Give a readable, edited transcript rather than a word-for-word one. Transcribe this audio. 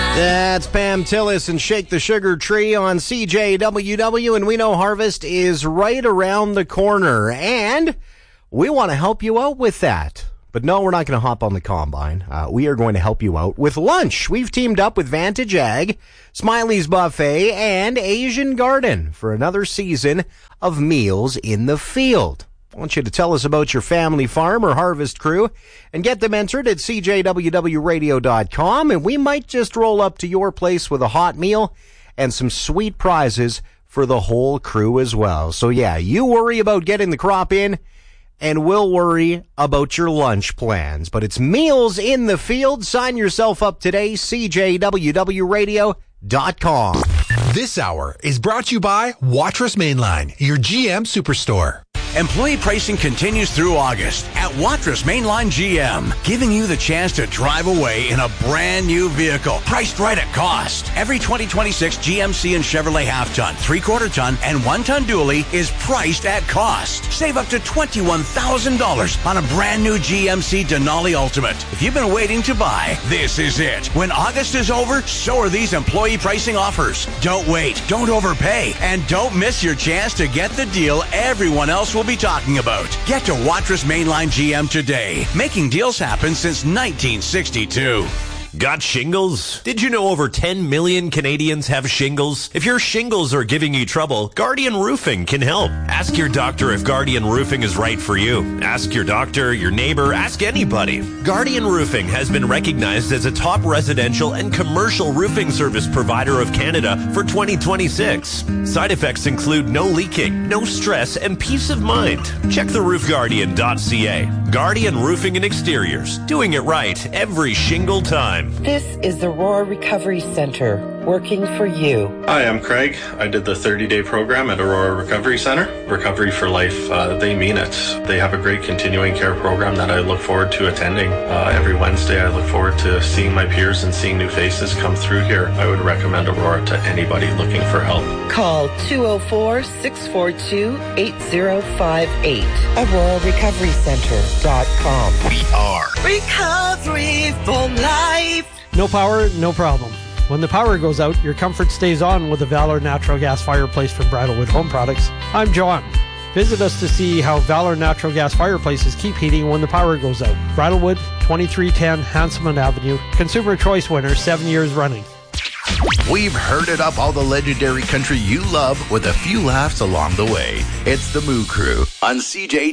That's Pam Tillis and Shake the Sugar Tree on CJWW, and we know harvest is right around the corner, and we want to help you out with that. But no, we're not going to hop on the combine. We are going to help you out with lunch. We've teamed up with Vantage Ag, Smiley's Buffet, and Asian Garden for another season of Meals in the Field. I want you to tell us about your family farm or harvest crew and get them entered at cjwwradio.com, and we might just roll up to your place with a hot meal and some sweet prizes for the whole crew as well. So yeah, you worry about getting the crop in, and we'll worry about your lunch plans. But it's Meals in the Field. Sign yourself up today, cjwwradio.com. This hour is brought to you by Watrous Mainline, your GM Superstore. Employee pricing continues through August at Watrous Mainline GM, giving you the chance to drive away in a brand new vehicle, priced right at cost. Every 2026 GMC and Chevrolet half-ton, 3/4 ton, and 1-ton dually is priced at cost. Save up to $21,000 on a brand new GMC Denali Ultimate. If you've been waiting to buy, this is it. When August is over, so are these employee pricing offers. Don't wait, don't overpay, and don't miss your chance to get the deal everyone else will be talking about. Get to Watrous Mainline GM today, making deals happen since 1962. Got shingles? Did you know over 10 million Canadians have shingles? If your shingles are giving you trouble, Guardian Roofing can help. Ask your doctor if Guardian Roofing is right for you. Ask your doctor, your neighbor, ask anybody. Guardian Roofing has been recognized as a top residential and commercial roofing service provider of Canada for 2026. Side effects include no leaking, no stress, and peace of mind. Check theroofguardian.ca. Guardian Roofing and Exteriors, doing it right every shingle time. This is the Aurora Recovery Center, working for you. Hi, I'm Craig. I did the 30-day program at Aurora Recovery Center. Recovery for life, they mean it. They have a great continuing care program that I look forward to attending. Every Wednesday, I look forward to seeing my peers and seeing new faces come through here. I would recommend Aurora to anybody looking for help. Call 204-642-8058. AuroraRecoveryCenter.com. We are Recovery for life. No power, no problem. When the power goes out, your comfort stays on with the Valor Natural Gas Fireplace from Bridalwood Home Products. I'm John. Visit us to see how Valor Natural Gas Fireplaces keep heating when the power goes out. Bridalwood, 2310 Hanselman Avenue. Consumer Choice winner, 7 years running. We've herded up all the legendary country you love with a few laughs along the way. It's the Moo Crew on CJ